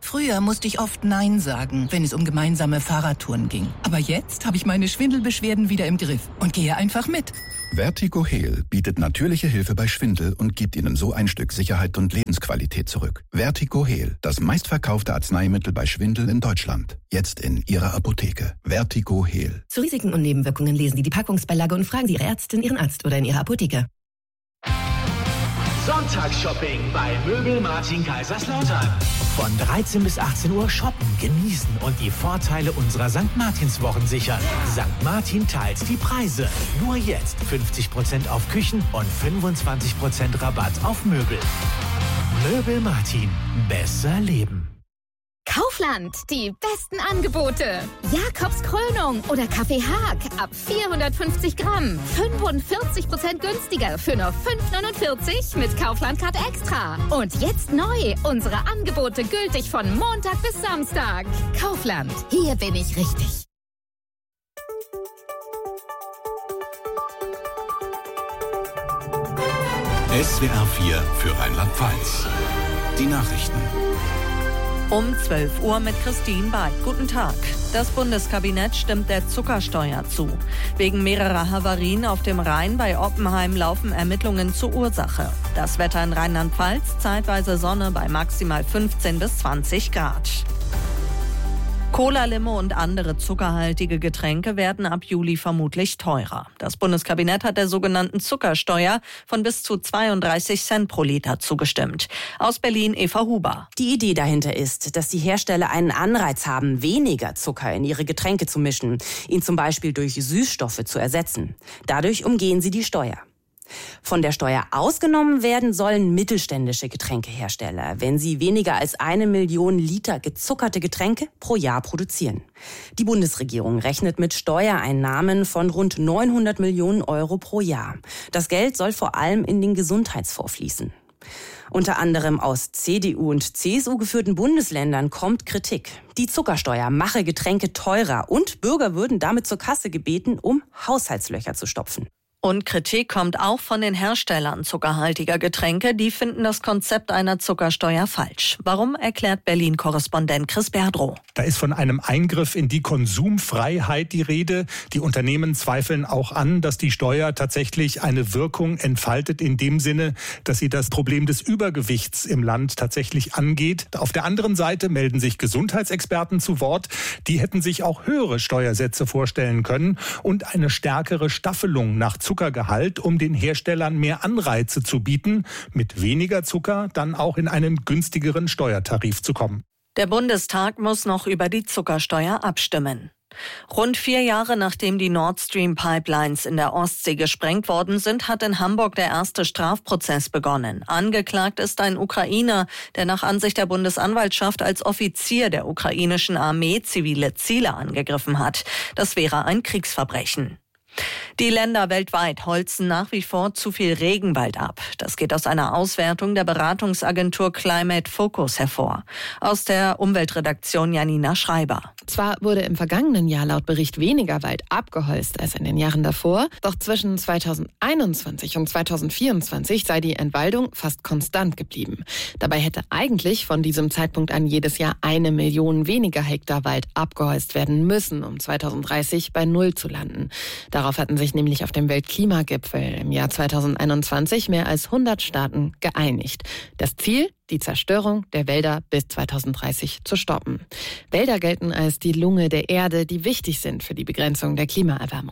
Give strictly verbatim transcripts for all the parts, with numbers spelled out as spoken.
Früher musste ich oft Nein sagen, wenn es um gemeinsame Fahrradtouren ging. Aber jetzt habe ich meine Schwindelbeschwerden wieder im Griff und gehe einfach mit. Vertigo Heal bietet natürliche Hilfe bei Schwindel und gibt Ihnen so ein Stück Sicherheit und Lebensqualität zurück. Vertigo Heal, das meistverkaufte Arzneimittel bei Schwindel in Deutschland. Jetzt in Ihrer Apotheke. Vertigo Heal. Zu Risiken und Nebenwirkungen lesen Sie die Packungsbeilage und fragen Sie Ihre Ärztin, Ihren Arzt oder in Ihrer Apotheke. Sonntagsshopping bei Möbel Martin Kaiserslautern. Von dreizehn bis achtzehn Uhr shoppen, genießen und die Vorteile unserer Sankt Martinswochen sichern. Sankt Martin teilt die Preise. Nur jetzt fünfzig Prozent auf Küchen und fünfundzwanzig Prozent Rabatt auf Möbel. Möbel Martin. Besser leben. Kaufland, die besten Angebote. Jakobs Krönung oder Kaffee Haag ab vierhundertfünfzig Gramm. fünfundvierzig Prozent günstiger für nur fünf neunundvierzig mit Kaufland-Card Extra. Und jetzt neu, unsere Angebote gültig von Montag bis Samstag. Kaufland, hier bin ich richtig. S W R vier für Rheinland-Pfalz. Die Nachrichten. Um zwölf Uhr mit Christine Barth. Guten Tag. Das Bundeskabinett stimmt der Zuckersteuer zu. Wegen mehrerer Havarien auf dem Rhein bei Oppenheim laufen Ermittlungen zur Ursache. Das Wetter in Rheinland-Pfalz, zeitweise Sonne bei maximal fünfzehn bis zwanzig Grad. Cola-Limo und andere zuckerhaltige Getränke werden ab Juli vermutlich teurer. Das Bundeskabinett hat der sogenannten Zuckersteuer von bis zu zweiunddreißig Cent pro Liter zugestimmt. Aus Berlin Eva Huber. Die Idee dahinter ist, dass die Hersteller einen Anreiz haben, weniger Zucker in ihre Getränke zu mischen, ihn zum Beispiel durch Süßstoffe zu ersetzen. Dadurch umgehen sie die Steuer. Von der Steuer ausgenommen werden sollen mittelständische Getränkehersteller, wenn sie weniger als eine Million Liter gezuckerte Getränke pro Jahr produzieren. Die Bundesregierung rechnet mit Steuereinnahmen von rund neunhundert Millionen Euro pro Jahr. Das Geld soll vor allem in den Gesundheitsfonds fließen. Unter anderem aus C D U und C S U geführten Bundesländern kommt Kritik. Die Zuckersteuer mache Getränke teurer und Bürger würden damit zur Kasse gebeten, um Haushaltslöcher zu stopfen. Und Kritik kommt auch von den Herstellern zuckerhaltiger Getränke. Die finden das Konzept einer Zuckersteuer falsch. Warum, erklärt Berlin-Korrespondent Chris Berdrow. Da ist von einem Eingriff in die Konsumfreiheit die Rede. Die Unternehmen zweifeln auch an, dass die Steuer tatsächlich eine Wirkung entfaltet in dem Sinne, dass sie das Problem des Übergewichts im Land tatsächlich angeht. Auf der anderen Seite melden sich Gesundheitsexperten zu Wort. Die hätten sich auch höhere Steuersätze vorstellen können und eine stärkere Staffelung nach Zuckergehalt, um den Herstellern mehr Anreize zu bieten, mit weniger Zucker dann auch in einen günstigeren Steuertarif zu kommen. Der Bundestag muss noch über die Zuckersteuer abstimmen. Rund vier Jahre nachdem die Nord Stream Pipelines in der Ostsee gesprengt worden sind, hat in Hamburg der erste Strafprozess begonnen. Angeklagt ist ein Ukrainer, der nach Ansicht der Bundesanwaltschaft als Offizier der ukrainischen Armee zivile Ziele angegriffen hat. Das wäre ein Kriegsverbrechen. Die Länder weltweit holzen nach wie vor zu viel Regenwald ab. Das geht aus einer Auswertung der Beratungsagentur Climate Focus hervor. Aus der Umweltredaktion Janina Schreiber. Zwar wurde im vergangenen Jahr laut Bericht weniger Wald abgeholzt als in den Jahren davor, doch zwischen zweitausendeinundzwanzig und zweitausendvierundzwanzig sei die Entwaldung fast konstant geblieben. Dabei hätte eigentlich von diesem Zeitpunkt an jedes Jahr eine Million weniger Hektar Wald abgeholzt werden müssen, um zweitausenddreißig bei Null zu landen. Darauf hatten sich nämlich auf dem Weltklimagipfel im Jahr zweitausendeinundzwanzig mehr als hundert Staaten geeinigt. Das Ziel? Die Zerstörung der Wälder bis zweitausenddreißig zu stoppen. Wälder gelten als die Lunge der Erde, die wichtig sind für die Begrenzung der Klimaerwärmung.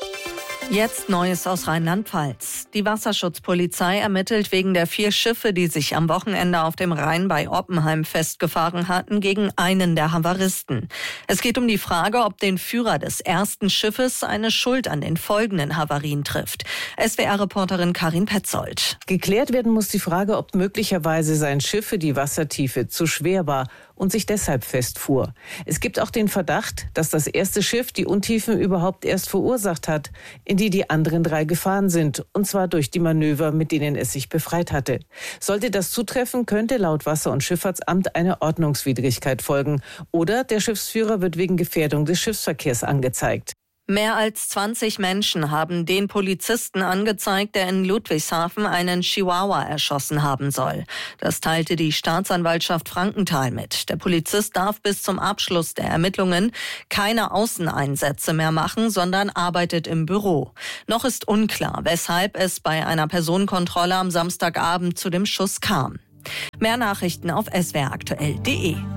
Jetzt Neues aus Rheinland-Pfalz. Die Wasserschutzpolizei ermittelt wegen der vier Schiffe, die sich am Wochenende auf dem Rhein bei Oppenheim festgefahren hatten, gegen einen der Havaristen. Es geht um die Frage, ob den Führer des ersten Schiffes eine Schuld an den folgenden Havarien trifft. S W R-Reporterin Karin Petzold. Geklärt werden muss die Frage, ob möglicherweise sein Schiff für die Wassertiefe zu schwer war und sich deshalb festfuhr. Es gibt auch den Verdacht, dass das erste Schiff die Untiefen überhaupt erst verursacht hat, in die die anderen drei gefahren sind, und zwar durch die Manöver, mit denen es sich befreit hatte. Sollte das zutreffen, könnte laut Wasser- und Schifffahrtsamt eine Ordnungswidrigkeit folgen oder der Schiffsführer wird wegen Gefährdung des Schiffsverkehrs angezeigt. Mehr als zwanzig Menschen haben den Polizisten angezeigt, der in Ludwigshafen einen Chihuahua erschossen haben soll. Das teilte die Staatsanwaltschaft Frankenthal mit. Der Polizist darf bis zum Abschluss der Ermittlungen keine Außeneinsätze mehr machen, sondern arbeitet im Büro. Noch ist unklar, weshalb es bei einer Personenkontrolle am Samstagabend zu dem Schuss kam. Mehr Nachrichten auf s w r aktuell punkt d e.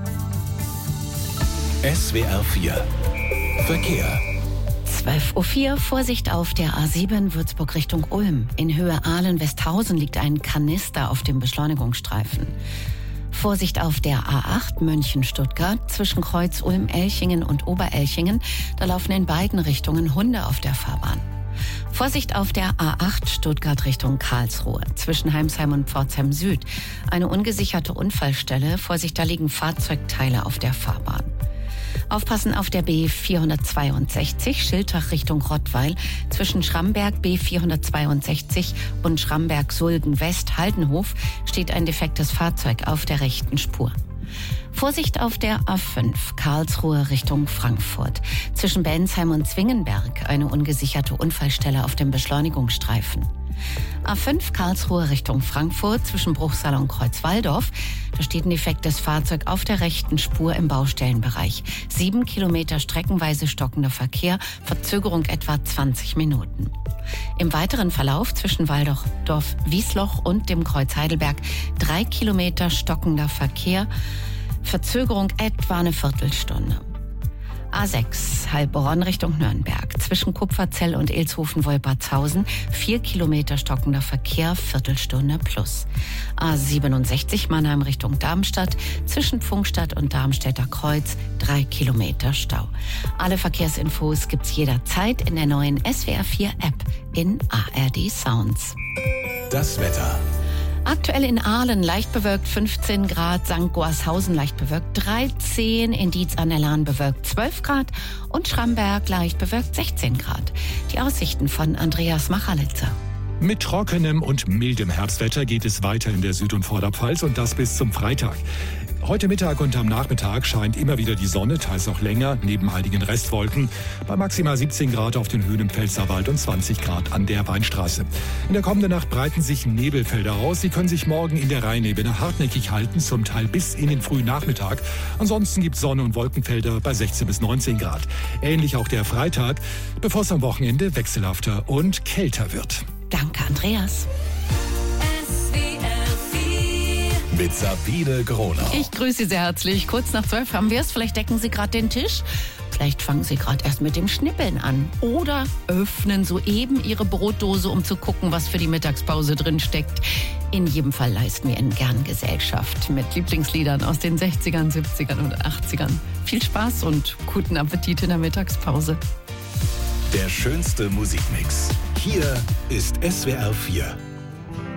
S W R vier Verkehr. zwölf Uhr vier, Vorsicht auf der A sieben Würzburg Richtung Ulm. In Höhe Aalen-Westhausen liegt ein Kanister auf dem Beschleunigungsstreifen. Vorsicht auf der A acht München-Stuttgart zwischen Kreuz Ulm-Elchingen und Oberelchingen. Da laufen in beiden Richtungen Hunde auf der Fahrbahn. Vorsicht auf der A acht Stuttgart Richtung Karlsruhe zwischen Heimsheim und Pforzheim Süd. Eine ungesicherte Unfallstelle. Vorsicht, da liegen Fahrzeugteile auf der Fahrbahn. Aufpassen auf der B vierhundertzweiundsechzig Schiltach Richtung Rottweil zwischen Schramberg B vierhundertzweiundsechzig und Schramberg-Sulgen-West Haldenhof steht ein defektes Fahrzeug auf der rechten Spur. Vorsicht auf der A fünf Karlsruhe Richtung Frankfurt zwischen Bensheim und Zwingenberg eine ungesicherte Unfallstelle auf dem Beschleunigungsstreifen. A fünf Karlsruhe Richtung Frankfurt zwischen Bruchsal und Kreuzwaldorf. Da steht ein defektes Fahrzeug auf der rechten Spur im Baustellenbereich. Sieben Kilometer streckenweise stockender Verkehr, Verzögerung etwa zwanzig Minuten. Im weiteren Verlauf zwischen Waldorf-Wiesloch und dem Kreuz Heidelberg drei Kilometer stockender Verkehr, Verzögerung etwa eine Viertelstunde. A sechs Heilbronn Richtung Nürnberg zwischen Kupferzell und Ilshofen-Wolpertshausen vier Kilometer stockender Verkehr, Viertelstunde plus. A siebenundsechzig Mannheim Richtung Darmstadt zwischen Pfungstadt und Darmstädter Kreuz drei Kilometer Stau. Alle Verkehrsinfos gibt's jederzeit in der neuen S W R vier App in A R D Sounds. Das Wetter. Aktuell in Aalen leicht bewölkt fünfzehn Grad, Sankt Goarshausen leicht bewölkt dreizehn, in Dietz an der Lahn bewölkt zwölf Grad und Schramberg leicht bewölkt sechzehn Grad. Die Aussichten von Andreas Machalitzer. Mit trockenem und mildem Herbstwetter geht es weiter in der Süd- und Vorderpfalz und das bis zum Freitag. Heute Mittag und am Nachmittag scheint immer wieder die Sonne, teils auch länger, neben einigen Restwolken, bei maximal siebzehn Grad auf den Höhen im Pfälzerwald und zwanzig Grad an der Weinstraße. In der kommenden Nacht breiten sich Nebelfelder aus. Sie können sich morgen in der Rheinebene hartnäckig halten, zum Teil bis in den frühen Nachmittag. Ansonsten gibt es Sonne- und Wolkenfelder bei sechzehn bis neunzehn Grad. Ähnlich auch der Freitag, bevor es am Wochenende wechselhafter und kälter wird. Danke, Andreas. Mit Sabine Groner. Ich grüße Sie sehr herzlich. Kurz nach zwölf haben wir es. Vielleicht decken Sie gerade den Tisch. Vielleicht fangen Sie gerade erst mit dem Schnippeln an. Oder öffnen soeben Ihre Brotdose, um zu gucken, was für die Mittagspause drin steckt. In jedem Fall leisten wir Ihnen gern Gesellschaft mit Lieblingsliedern aus den sechzigern, siebzigern und achtzigern. Viel Spaß und guten Appetit in der Mittagspause. Der schönste Musikmix. Hier ist S W R vier.